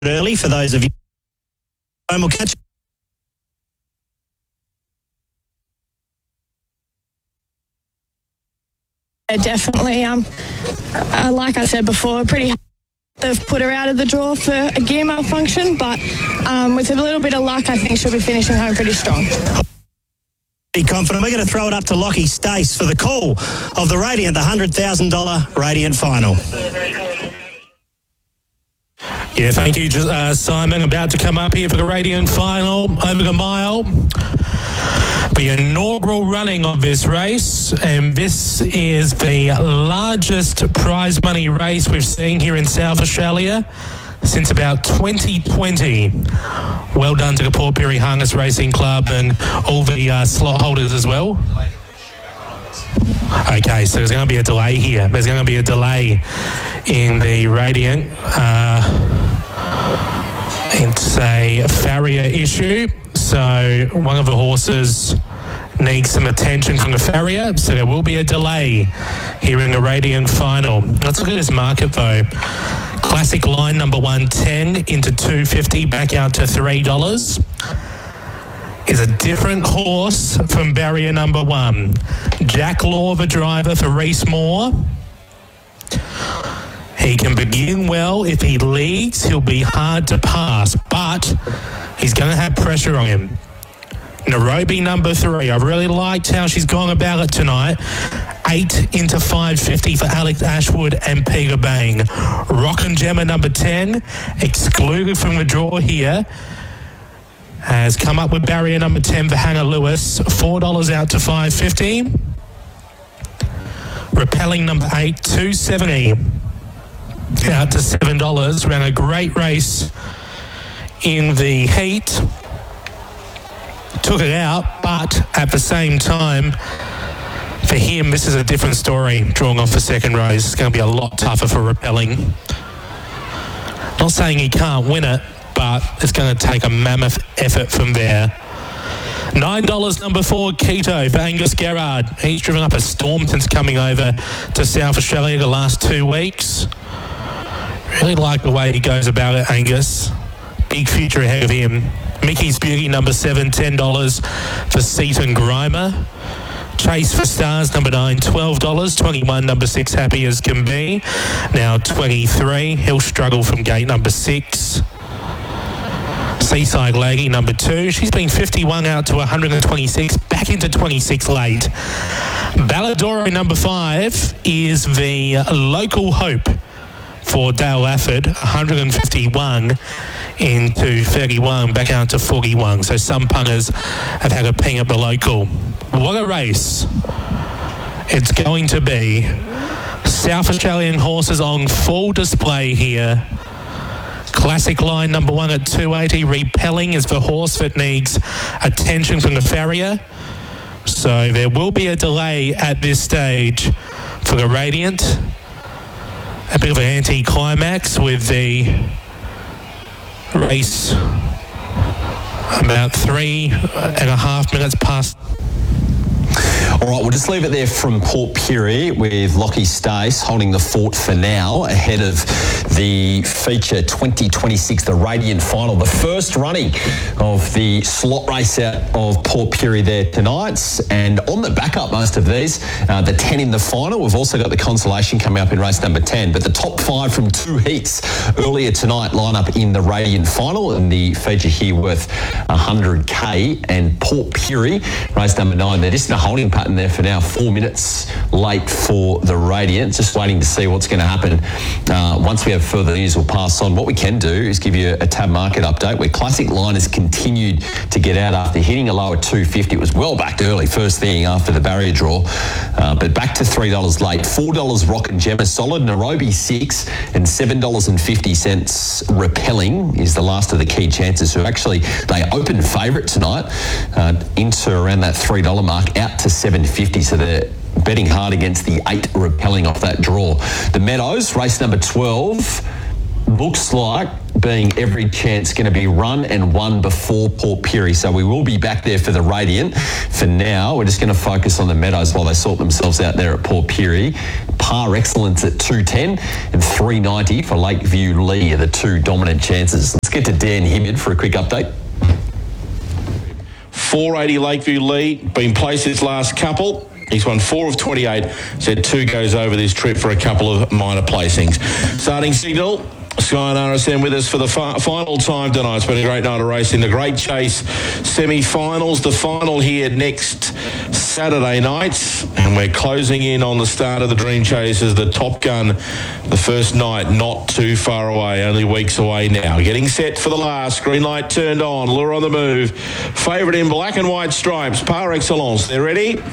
early for those of you. And we'll catch Definitely. Like I said before, they've put her out of the draw for a gear malfunction, but with a little bit of luck, I think she'll be finishing home pretty strong. Be confident. We're going to throw it up to Lockie Stace for the call of the Radiant, the $100,000 Radiant final. Yeah, thank you, Simon. About to come up here for the Radiant final over the mile. The inaugural running of this race, and this is the largest prize money race we've seen here in South Australia since about 2020. Well done to the Port Pirie Harness Racing Club and all the slot holders as well. Okay, so there's going to be a delay here. There's going to be a delay in the Radiant. It's a farrier issue, so one of the horses needs some attention from the farrier, so there will be a delay here in the Radiant final. Let's look at this market though. Classic line number 110 into $2.50, back out to $3. Is a different horse from barrier number 1. Jack Law, the driver for Reese Moore. He can begin well. If he leads, he'll be hard to pass, but he's going to have pressure on him. Nairobi number 3. I really liked how she's gone about it tonight. 8 into $5.50 for Alex Ashwood and Peter Bang. Rockin' Gemma number 10, excluded from the draw here, has come up with barrier number 10 for Hannah Lewis. $4 out to $5.50. Repelling number 8, $2.70 out to $7. Ran a great race in the heat. Took it out, but at the same time, for him, this is a different story. Drawing off the second race, it's going to be a lot tougher for Repelling. Not saying he can't win it, but it's going to take a mammoth effort from there. $9 number 4, Keto for Angus Gerrard. He's driven up a storm since coming over to South Australia the last 2 weeks. Really like the way he goes about it, Angus. Big future ahead of him. Mickey's Beauty number 7, $10 for Seaton Grimer. Chase for Stars number 9, $12. 21 number 6, Happy as Can Be. Now 23. He'll struggle from gate number 6. Seaside Lady number 2. She's been 51 out to 126, back into 26 late. Balladoro number 5 is the local hope for Dale Afford, 151 into 31, back out to 41. So some punters have had a ping at the local. What a race it's going to be. South Australian horses on full display here. Classic line number 1 at $2.80. Repelling is the horse that needs attention from the farrier. So there will be a delay at this stage for the Radiant. A bit of an anti-climax with the race about 3.5 minutes past. All right, we'll just leave it there from Port Pirie with Lockie Stace holding the fort for now ahead of the feature 2026, the Radiant final, the first running of the slot race out of Port Pirie there tonight. And on the backup, most of these, the 10 in the final. We've also got the consolation coming up in race number 10. But the top 5 from 2 heats earlier tonight line up in the Radiant final, and the feature here worth $100K. And Port Pirie, race number 9, they're just in a holding pattern there for now, 4 minutes late for the Radiant. Just waiting to see what's going to happen. Once we have further news, we'll pass on. What we can do is give you a tab market update where Classic Line has continued to get out after hitting a low at $2.50. It was well backed early, first thing after the barrier draw, but back to $3 late. $4 Rockin' Gemma solid, Nairobi $6, and $7.50 Repelling is the last of the key chances, who actually, they opened favourite tonight into around that $3 mark, out to $7.50, so they're betting hard against the 8 Repelling off that draw. The Meadows, race number 12, looks like being every chance going to be run and won before Port Pirie. So we will be back there for the Radiant. For now, we're just going to focus on the Meadows while they sort themselves out there at Port Pirie. Par Excellence at 210 and 390 for Lakeview Lee are the two dominant chances. Let's get to Dan Hibbard for a quick update. 480 Lakeview Lee, been placed his last couple. He's won 4 of 28, said 2 goes over this trip for a couple of minor placings. Starting signal, Sky and RSN with us for the final time tonight. It's been a great night of racing. The Great Chase semi-finals. The final here next Saturday night. And we're closing in on the start of the Dream Chase as the Top Gun. The first night not too far away, only weeks away now. Getting set for the last. Green light turned on. Lure on the move. Favourite in black and white stripes. Par Excellence. They're ready?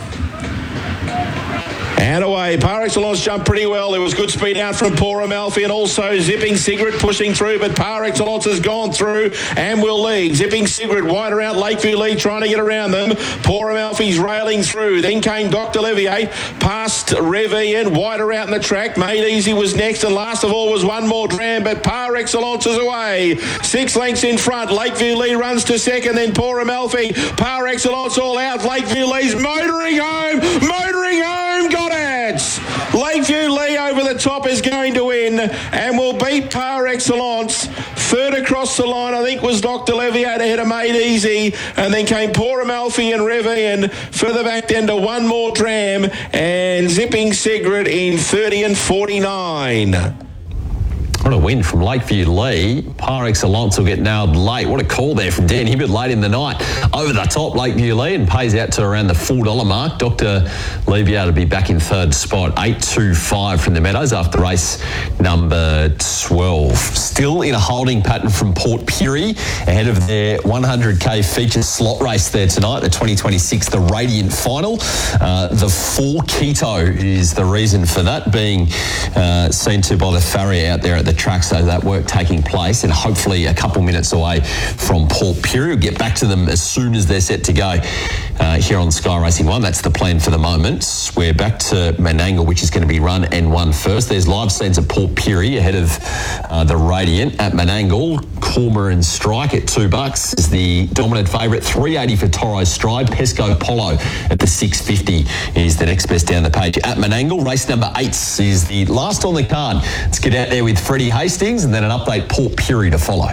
And away. Par Excellence jumped pretty well. There was good speed out from Poor Amalfi and also Zipping Sigrid pushing through, but Par Excellence has gone through and will lead. Zipping Sigrid wide around Lakeview Lee trying to get around them. Poor Amalfi's railing through. Then came Dr. Levier past Revy and wide around the track. Made Easy was next and last of all was One More Dram, but Par Excellence is away. 6 lengths in front. Lakeview Lee runs to second, then Poor Amalfi. Par Excellence all out. Lakeview Lee's motoring home. Got it! Lakeview Lee over the top is going to win and will beat Par Excellence. Third across the line, I think, was Dr. Levier ahead of Made Easy, and then came Poor Amalfi and Revy, and further back then to One More Dram and Zipping Sigrid in 30 and 49. What a win from Lakeview Lee. Par Excellence will get nailed late. What a call there from Dan Hibbard late in the night. Over the top, Lakeview Lee, and pays out to around the $4 mark. Dr. Levier to be back in third spot. 8.25 from the Meadows after race number 12. Still in a holding pattern from Port Pirie ahead of their 100k feature slot race there tonight, the 2026, the Radiant Final. The 4 Keto is the reason for that, being seen to by the farrier out there at the track, so that work taking place and hopefully a couple minutes away from Port Pirie. We'll get back to them as soon as they're set to go here on Sky Racing 1. That's the plan for the moment. We're back to Menangle, which is going to be run and won first. There's live scenes at Port Pirie ahead of the Radiant. At Menangle, Cormorant Strike at $2 is the dominant favourite. 380 for Toro Stride. Pesco Polo at the 650 is the next best down the page. At Menangle, race number 8 is the last on the card. Let's get out there with Freddie Hastings and then an update Port Pirie to follow.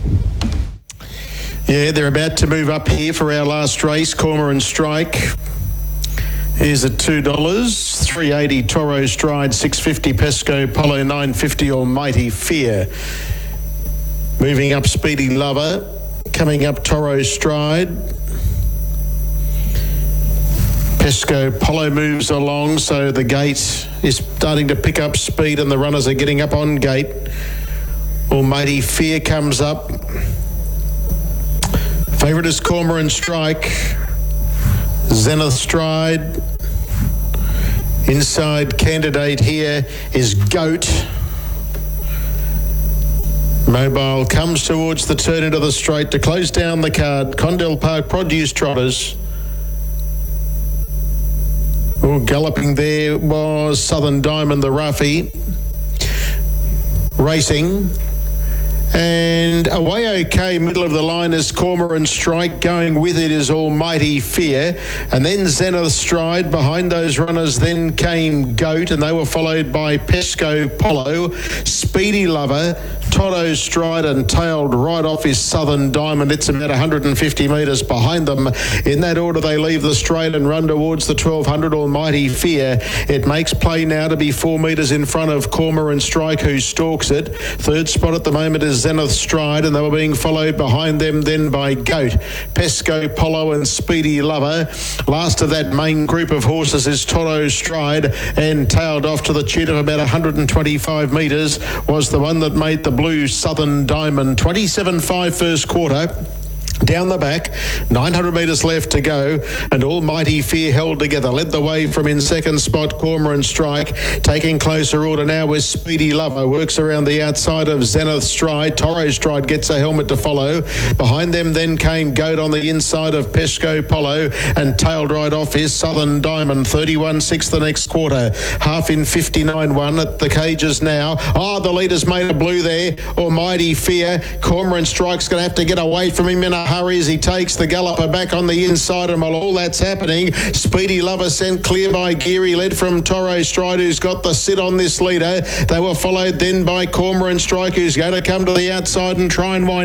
Yeah, they're about to move up here for our last race. Cormorant Strike is at $2. 380 Toro Stride, 650 Pesco Polo, 950 Almighty Fear. Moving up Speedy Lover, coming up Toro Stride. Pesco Polo moves along, so the gate is starting to pick up speed and the runners are getting up on gate. Almighty Fear comes up. Favourite is Cormorant Strike. Zenith Stride. Inside candidate here is Goat. Mobile comes towards the turn into the straight to close down the card. Condell Park Produce Trotters. Oh, galloping there was Southern Diamond, the roughie. Racing. And away okay, middle of the line is Cormorant Strike. Going with it is Almighty Fear. And then Zenith Stride. Behind those runners then came Goat, and they were followed by Pesco Polo, Speedy Lover, Toto Stride, and tailed right off is Southern Diamond. It's about 150 metres behind them. In that order, they leave the straight and run towards the 1200 Almighty Fear. It makes play now to be 4 metres in front of Cormorant Strike, who stalks it. Third spot at the moment is Zenith Stride, and they were being followed behind them then by Goat, Pesco Polo, and Speedy Lover. Last of that main group of horses is Toto Stride, and tailed off to the tune of about 125 metres was the one that made the blue Southern Diamond. 27.5 first quarter. Down the back, 900 metres left to go, and Almighty Fear held together. Led the way from in second spot, Cormorant Strike. Taking closer order now with Speedy Lover. Works around the outside of Zenith Stride. Toro Stride gets a helmet to follow. Behind them then came Goat on the inside of Pesco Polo, and tailed right off is Southern Diamond. 31.6 the next quarter. Half in 59.1 at the cages now. The leader's made a blue there. Almighty Fear. Cormorant Strike's going to have to get away from him in a hurry as he takes the galloper back on the inside, and while all that's happening, Speedy Lover sent clear by Geary, led from Toro Stride, who's got the sit on this leader. They were followed then by Cormorant Strike, who's going to come to the outside and try and wind